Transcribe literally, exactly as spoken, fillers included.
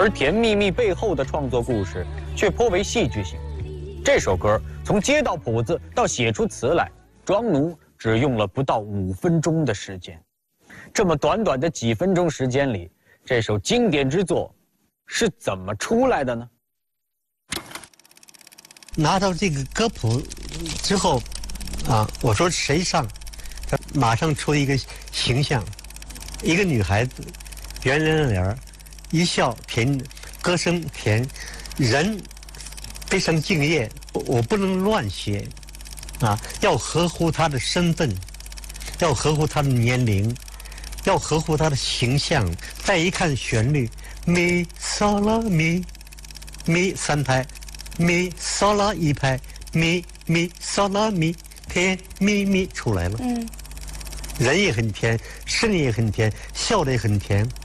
而《甜蜜蜜》背后的创作故事却颇为戏剧性。这首歌从接到谱子到写出词来，庄奴只用了不到五分钟的时间。这么短短的几分钟时间里，这首经典之作是怎么出来的呢？ 拿到这个歌谱之后，啊，我说谁上，他马上出一个形象，一个女孩子，圆圆的脸儿，一笑甜，歌声甜，人非常敬业。我不能乱写，啊，要合乎她的身份，要合乎她的年龄，要合乎她的形象。再一看旋律，咪嗦啦咪，咪三拍。咪嗦啦一拍，咪咪嗦啦咪，甜咪咪出来了。嗯，人也很甜，声音也很甜，笑的也很甜。